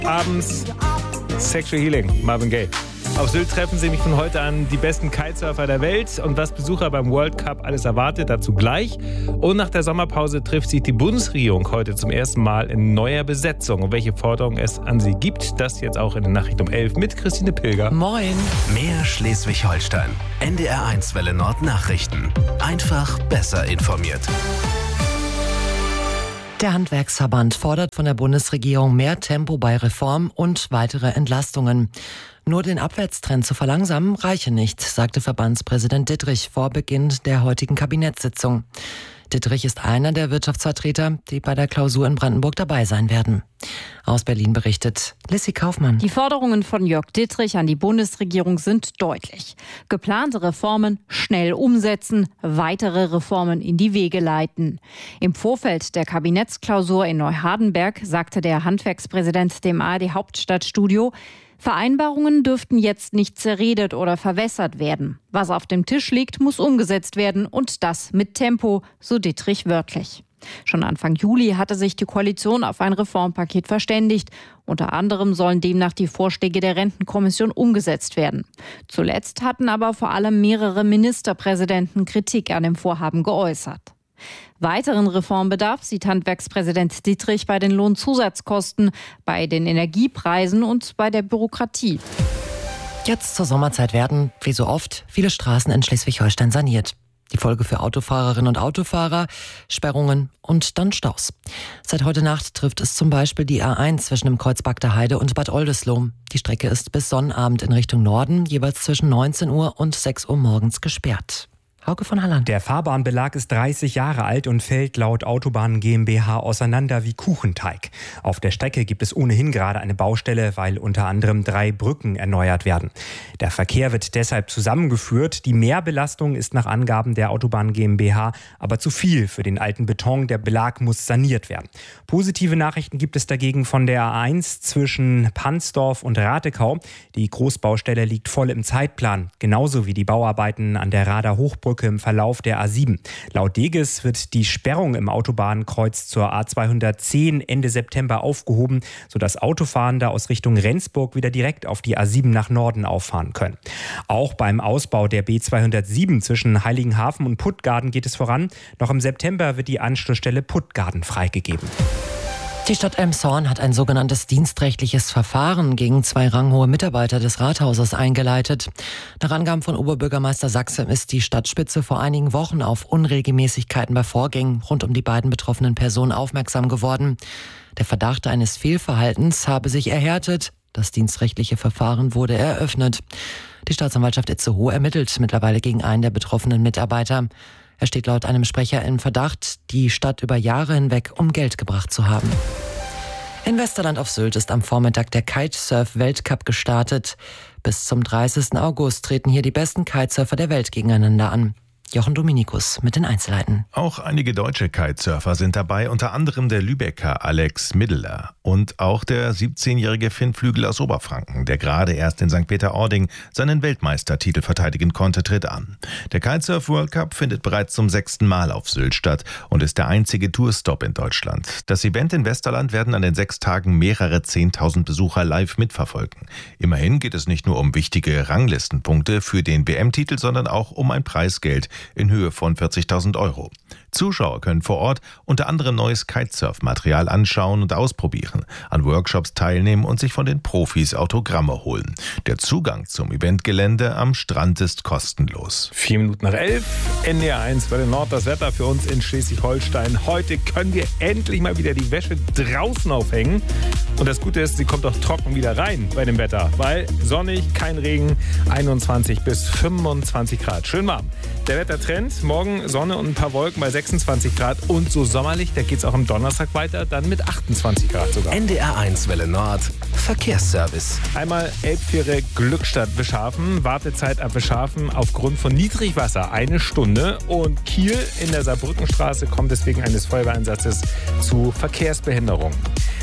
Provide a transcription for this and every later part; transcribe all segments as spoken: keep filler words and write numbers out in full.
Abends Sexual Healing, Marvin Gaye. Auf Sylt treffen sie mich von heute an die besten Kitesurfer der Welt und was Besucher beim World Cup alles erwartet, dazu gleich. Und nach der Sommerpause trifft sich die Bundesregierung heute zum ersten Mal in neuer Besetzung. Und welche Forderungen es an sie gibt, das jetzt auch in der Nachricht um elf mit Christine Pilger. Moin. Mehr Schleswig-Holstein. N D R eins Welle Nord Nachrichten. Einfach besser informiert. Der Handwerksverband fordert von der Bundesregierung mehr Tempo bei Reform und weitere Entlastungen. Nur den Abwärtstrend zu verlangsamen reiche nicht, sagte Verbandspräsident Dittrich vor Beginn der heutigen Kabinettssitzung. Dittrich ist einer der Wirtschaftsvertreter, die bei der Klausur in Brandenburg dabei sein werden. Aus Berlin berichtet Lissy Kaufmann. Die Forderungen von Jörg Dittrich an die Bundesregierung sind deutlich. Geplante Reformen schnell umsetzen, weitere Reformen in die Wege leiten. Im Vorfeld der Kabinettsklausur in Neuhardenberg sagte der Handwerkspräsident dem A R D-Hauptstadtstudio, Vereinbarungen dürften jetzt nicht zerredet oder verwässert werden. Was auf dem Tisch liegt, muss umgesetzt werden und das mit Tempo, so Dittrich wörtlich. Schon Anfang Juli hatte sich die Koalition auf ein Reformpaket verständigt. Unter anderem sollen demnach die Vorschläge der Rentenkommission umgesetzt werden. Zuletzt hatten aber vor allem mehrere Ministerpräsidenten Kritik an dem Vorhaben geäußert. Weiteren Reformbedarf sieht Handwerkspräsident Dittrich bei den Lohnzusatzkosten, bei den Energiepreisen und bei der Bürokratie. Jetzt zur Sommerzeit werden, wie so oft, viele Straßen in Schleswig-Holstein saniert. Die Folge für Autofahrerinnen und Autofahrer, Sperrungen und dann Staus. Seit heute Nacht trifft es zum Beispiel die A eins zwischen dem Kreuz Bagder Heide und Bad Oldesloe. Die Strecke ist bis Sonnabend in Richtung Norden jeweils zwischen neunzehn Uhr und sechs Uhr morgens gesperrt. Hauke von Halland. Der Fahrbahnbelag ist dreißig Jahre alt und fällt laut Autobahnen GmbH auseinander wie Kuchenteig. Auf der Strecke gibt es ohnehin gerade eine Baustelle, weil unter anderem drei Brücken erneuert werden. Der Verkehr wird deshalb zusammengeführt. Die Mehrbelastung ist nach Angaben der Autobahn GmbH aber zu viel für den alten Beton. Der Belag muss saniert werden. Positive Nachrichten gibt es dagegen von der A eins zwischen Pansdorf und Ratekau. Die Großbaustelle liegt voll im Zeitplan, genauso wie die Bauarbeiten an der Rader Hochbrücke im Verlauf der A sieben. Laut Deges wird die Sperrung im Autobahnkreuz zur A zweihundertzehn Ende September aufgehoben, sodass Autofahrende aus Richtung Rendsburg wieder direkt auf die A sieben nach Norden auffahren können. Auch beim Ausbau der B zweihundertsieben zwischen Heiligenhafen und Puttgarden geht es voran. Noch im September wird die Anschlussstelle Puttgarden freigegeben. Die Stadt Elmshorn hat ein sogenanntes dienstrechtliches Verfahren gegen zwei ranghohe Mitarbeiter des Rathauses eingeleitet. Nach Angaben von Oberbürgermeister Sachse ist die Stadtspitze vor einigen Wochen auf Unregelmäßigkeiten bei Vorgängen rund um die beiden betroffenen Personen aufmerksam geworden. Der Verdacht eines Fehlverhaltens habe sich erhärtet. Das dienstrechtliche Verfahren wurde eröffnet. Die Staatsanwaltschaft Itzehoe ermittelt mittlerweile gegen einen der betroffenen Mitarbeiter. Er steht laut einem Sprecher in Verdacht, die Stadt über Jahre hinweg um Geld gebracht zu haben. In Westerland auf Sylt ist am Vormittag der Kitesurf-Weltcup gestartet. Bis zum dreißigsten August treten hier die besten Kitesurfer der Welt gegeneinander an. Jochen Dominikus mit den Einzelheiten. Auch einige deutsche Kitesurfer sind dabei, unter anderem der Lübecker Alex Middeler und auch der siebzehnjährige Finn Flügel aus Oberfranken, der gerade erst in Sankt Peter-Ording seinen Weltmeistertitel verteidigen konnte, tritt an. Der Kitesurf World Cup findet bereits zum sechsten Mal auf Sylt statt und ist der einzige Tourstop in Deutschland. Das Event in Westerland werden an den sechs Tagen mehrere zehntausend Besucher live mitverfolgen. Immerhin geht es nicht nur um wichtige Ranglistenpunkte für den W M-Titel, sondern auch um ein Preisgeld in Höhe von vierzigtausend Euro. Zuschauer können vor Ort unter anderem neues Kitesurf-Material anschauen und ausprobieren, an Workshops teilnehmen und sich von den Profis Autogramme holen. Der Zugang zum Eventgelände am Strand ist kostenlos. Vier Minuten nach elf, N D R eins Welle Nord, das Wetter für uns in Schleswig-Holstein. Heute können wir endlich mal wieder die Wäsche draußen aufhängen. Und das Gute ist, sie kommt auch trocken wieder rein bei dem Wetter, weil sonnig, kein Regen, einundzwanzig bis fünfundzwanzig Grad. Schön warm. Der Wettertrend, morgen Sonne und ein paar Wolken bei sechsundzwanzig Grad und so sommerlich, da geht es auch am Donnerstag weiter, dann mit achtundzwanzig Grad sogar. N D R eins Welle Nord, Verkehrsservice. Einmal Elbfähre Glückstadt Wischhafen, Wartezeit ab Wischhafen aufgrund von Niedrigwasser eine Stunde und Kiel in der Saarbrückenstraße kommt es wegen eines Feuerwehreinsatzes zu Verkehrsbehinderung.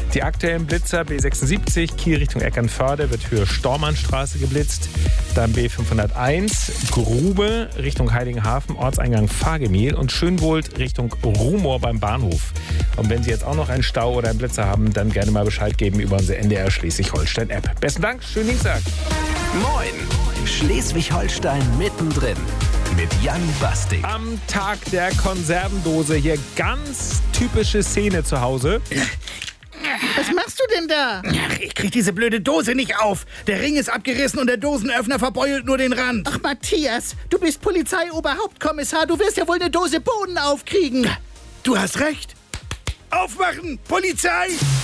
Die aktuellen Blitzer B sechsundsiebzig, Kiel Richtung Eckernförde, wird Höhe Stormannstraße geblitzt. Dann B fünfhunderteins, Grube Richtung Heiligenhafen, Ortseingang Fahrgemiehl und Schönwohlt Richtung Rumor beim Bahnhof. Und wenn Sie jetzt auch noch einen Stau oder einen Blitzer haben, dann gerne mal Bescheid geben über unsere N D R Schleswig-Holstein-App. Besten Dank, schönen Dienstag. Moin, Schleswig-Holstein mittendrin mit Jan Bastik. Am Tag der Konservendose hier ganz typische Szene zu Hause. Was machst du denn da? Ach, ich krieg diese blöde Dose nicht auf. Der Ring ist abgerissen und der Dosenöffner verbeult nur den Rand. Ach, Matthias, du bist Polizeioberhauptkommissar. Du wirst ja wohl eine Dose Bohnen aufkriegen. Du hast recht. Aufmachen, Polizei!